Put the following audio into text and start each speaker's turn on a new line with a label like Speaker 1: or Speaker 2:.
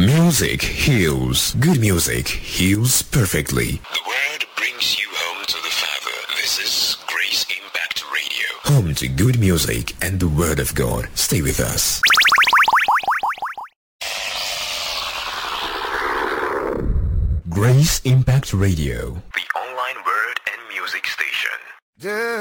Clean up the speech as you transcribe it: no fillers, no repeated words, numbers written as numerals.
Speaker 1: Music heals. Good music heals perfectly.
Speaker 2: The word brings you home to the Father. This is Grace Impact Radio.
Speaker 1: Home to good music and the Word of God. Stay with us. Grace Impact Radio.
Speaker 2: The online word and music station.